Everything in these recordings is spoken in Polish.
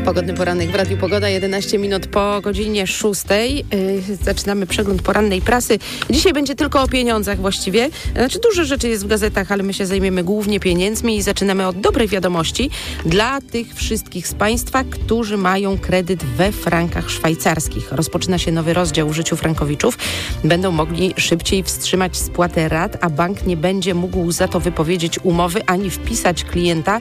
Pogodny poranek w Radiu Pogoda, 11 minut po godzinie 6. Zaczynamy przegląd porannej prasy. Dzisiaj będzie tylko o pieniądzach właściwie. Znaczy dużo rzeczy jest w gazetach, ale my się zajmiemy głównie pieniędzmi i zaczynamy od dobrej wiadomości dla tych wszystkich z Państwa, którzy mają kredyt we frankach szwajcarskich. Rozpoczyna się nowy rozdział w życiu frankowiczów. Będą mogli szybciej wstrzymać spłatę rat, a bank nie będzie mógł za to wypowiedzieć umowy ani wpisać klienta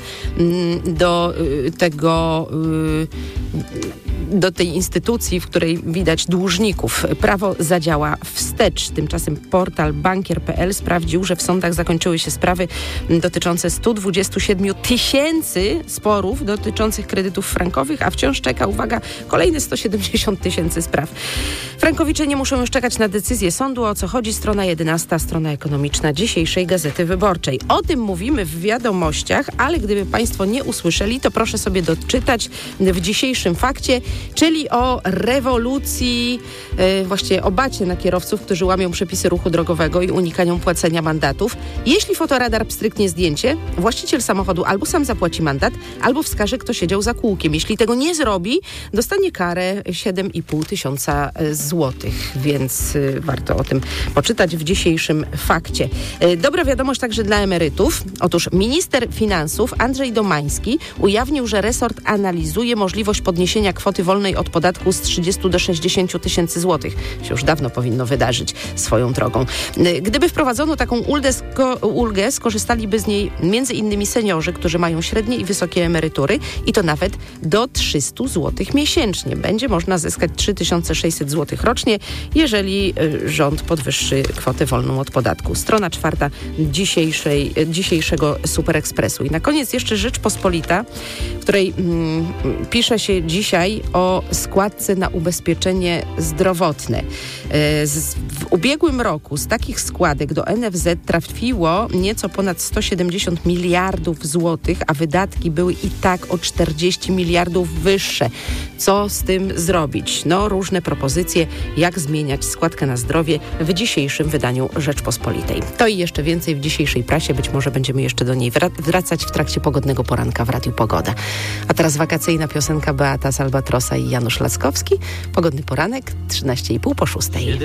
do tej instytucji, w której widać dłużników. Prawo zadziała wstecz. Tymczasem portal bankier.pl sprawdził, że w sądach zakończyły się sprawy dotyczące 127 000 sporów dotyczących kredytów frankowych, a wciąż czeka, uwaga, kolejne 170 000 spraw. Frankowicze nie muszą już czekać na decyzję sądu. O co chodzi? Strona 11, strona ekonomiczna dzisiejszej Gazety Wyborczej. O tym mówimy w wiadomościach, ale gdyby Państwo nie usłyszeli, to proszę sobie doczytać w dzisiejszym fakcie, czyli o rewolucji, właściwie o bacie na kierowców, którzy łamią przepisy ruchu drogowego i unikają płacenia mandatów. Jeśli fotoradar pstryknie zdjęcie, właściciel samochodu albo sam zapłaci mandat, albo wskaże, kto siedział za kółkiem. Jeśli tego nie zrobi, dostanie karę 7,5 tysiąca złotych, więc warto o tym poczytać w dzisiejszym fakcie. Dobra wiadomość także dla emerytów. Otóż minister finansów Andrzej Domański ujawnił, że resort analizuje możliwość podniesienia kwoty wolnej od podatku z 30 do 60 tysięcy złotych. Się już dawno powinno wydarzyć swoją drogą. Gdyby wprowadzono taką ulgę, skorzystaliby z niej między innymi seniorzy, którzy mają średnie i wysokie emerytury i to nawet do 300 złotych miesięcznie. Będzie można zyskać 3600 złotych rocznie, jeżeli rząd podwyższy kwotę wolną od podatku. Strona 4 dzisiejszego Super Expressu. I na koniec jeszcze Rzeczpospolita, w której pisze się dzisiaj o składce na ubezpieczenie zdrowotne. W ubiegłym roku z takich składek do NFZ trafiło nieco ponad 170 miliardów złotych, a wydatki były i tak o 40 miliardów wyższe. Co z tym zrobić? No, różne propozycje, jak zmieniać składkę na zdrowie w dzisiejszym wydaniu Rzeczpospolitej. To i jeszcze więcej w dzisiejszej prasie. Być może będziemy jeszcze do niej wracać w trakcie pogodnego poranka w Radiu Pogoda. A teraz wakacyjna piosenka Beata z Albatrosa i Janusz Laskowski. Pogodny poranek, 13,5 po 6.